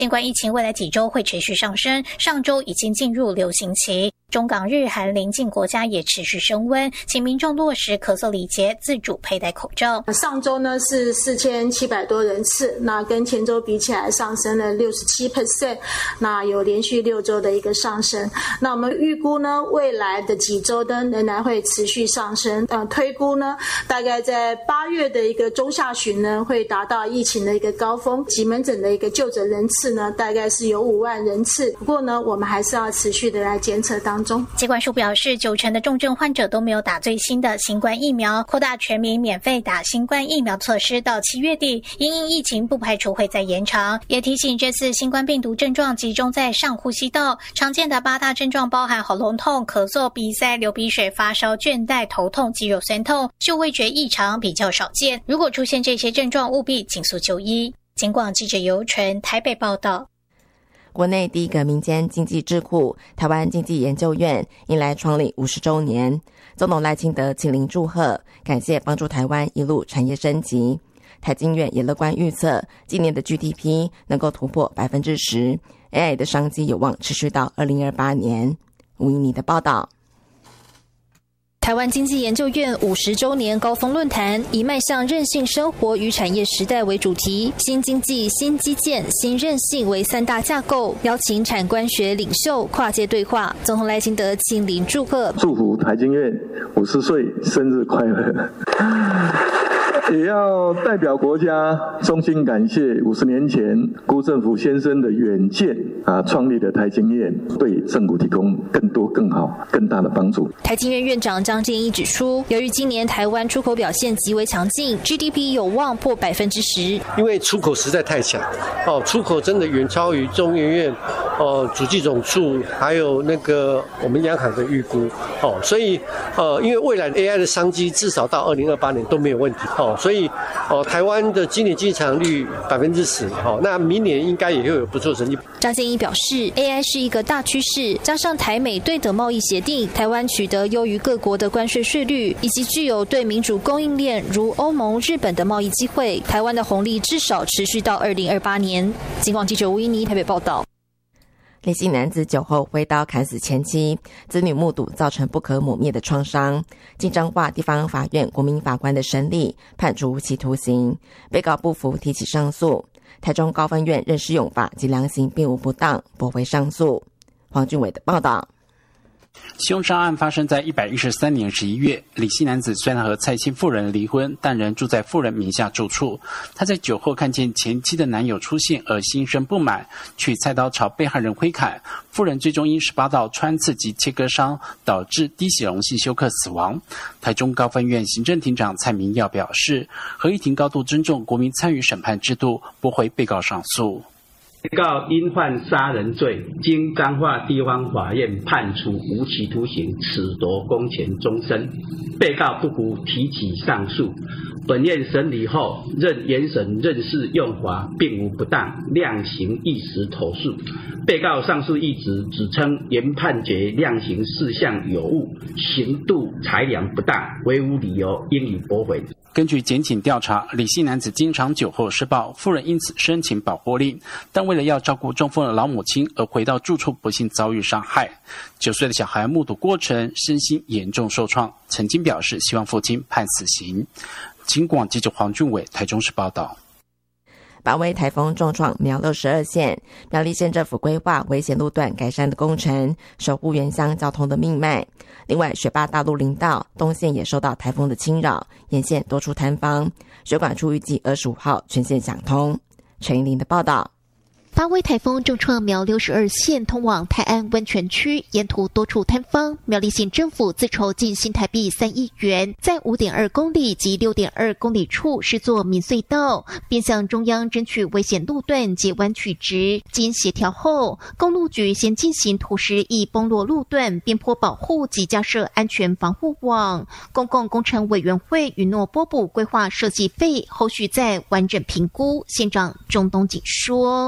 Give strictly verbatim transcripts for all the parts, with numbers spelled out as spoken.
新冠疫情未来几周会持续上升，上周已经进入流行期。中港日韩邻近国家也持续升温，请民众落实咳嗽礼节，自主佩戴口罩。 上周呢是四千七百多人次，那跟前周比起来上升了 百分之六十七， 那有连续六周的一个上升。那我们预估呢，未来的几周呢仍然会持续上升。呃，推估呢，大概在八月的一个中下旬呢，会达到疫情的一个高峰。急门诊的一个就诊人次呢，大概是有五万人次。不过呢，我们还是要持续的来监测当中。 疾管署表示，九成的重症患者都没有打最新的新冠疫苗，扩大全民免费打新冠疫苗措施到七月底，因应疫情不排除会再延长。也提醒，这次新冠病毒症状集中在上呼吸道，常见的八大症状包含喉咙痛、咳嗽、鼻塞、流鼻水、发烧、倦怠、头痛、肌肉酸痛，嗅味觉异常比较少见。如果出现这些症状，务必尽速就医。警广记者尤纯台北报道。 国内第一个民间经济智库台湾经济研究院迎来创立五十周年，总统赖清德亲临祝贺，感谢帮助台湾一路产业升级。台经院也乐观预测，今年的 G D P 能够突破 百分之十， A I 的商机有望持续到二零二八年。吴怡妮的报道。 台湾经济研究院五十周年高峰论坛以迈向韧性生活与产业时代为主题，新经济、新基建、新韧性为三大架构，邀请产官学领袖跨界对话。总统赖清德亲临祝贺， 祝福台经院五十岁生日快乐。也要代表国家衷心感谢五十年前辜振甫先生的远见啊，创立的台经院，对政府提供更多、更好、更大的帮助。 台经院院长张建一指出，由于今年台湾出口表现极为强劲 ，G D P 有望破百分之十。 因为出口实在太强，哦，出口真的远超于中研院、哦主计总处还有那个我们央行的预估，哦，所以呃，因为未来 A I 的商机至少到二零二八年都没有问题，哦。所以，哦，台湾的今年经济成长率百分之十，哦，那明年应该也会有不错成绩。 张建一表示 ，A I 是一个大趋势，加上台美对等贸易协定，台湾取得优于各国的关税税率，以及具有对民主供应链如欧盟、日本的贸易机会，台湾的红利至少持续到二零二八年。警广记者吴依妮台北报道。 李姓男子酒后挥刀砍死前妻，子女目睹造成不可磨灭的创伤。经彰化地方法院国民法官的审理，判处无期徒刑。被告不服提起上诉，台中高分院认识用法及量刑并无不当，驳回上诉。黄俊伟的报道。 凶杀案发生在一百一十三年十一月，李姓男子虽然和蔡姓妇人离婚，但仍住在妇人名下住处。他在酒后看见前妻的男友出现而心生不满，取菜刀朝被害人挥砍，妇人最终因十八道穿刺及切割伤导致低血容性休克死亡。台中高分院行政庭长蔡明耀表示，合议庭高度尊重国民参与审判制度，驳回被告上诉。 被告因犯杀人罪，经彰化地方法院判处无期徒刑，褫夺公权终身。被告不服提起上诉，本院审理后认原审认识用法并无不当，量刑一时妥诉。被告上诉一职指称原判决量刑事项有误，刑度裁量不当，唯无理由应予驳回。 根据检警调查，李姓男子经常酒后施暴，妇人因此申请保护令，但为了要照顾中风的老母亲而回到住处，不幸遭遇伤害。九岁的小孩目睹过程，身心严重受创，曾经表示希望父亲判死刑。警广记者黄俊伟台中市报道。 八位台风重创苗栗十二县，苗栗县政府规划危险路段改善的工程，守护原乡交通的命脉。另外，雪霸大陆林道东线也受到台风的侵扰，沿线多处坍方，水管处预计二十五号全线想通。陈怡玲的报道。 八位台风重创苗栗十二县通往泰安温泉区，沿途多处坍方。苗栗县政府自筹近新台币三亿元，在 五点二公里及 六点二公里处施作民隧道，并向中央争取危险路段截弯取直。经协调后，公路局先进行土石易崩落路段边坡保护及架设安全防护网。公共工程委员会允诺拨补规划设计费，后续再完整评估。县长钟东锦说：“ 这条路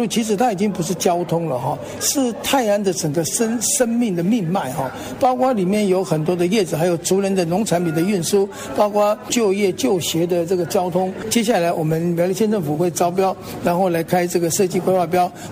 路其实它已经不是交通了哈，是泰安的整个生生命的命脉哈，包括里面有很多的业者，还有族人的农产品的运输，包括就业就学的这个交通。接下来我们苗栗县政府会招标，然后来开这个设计规划标。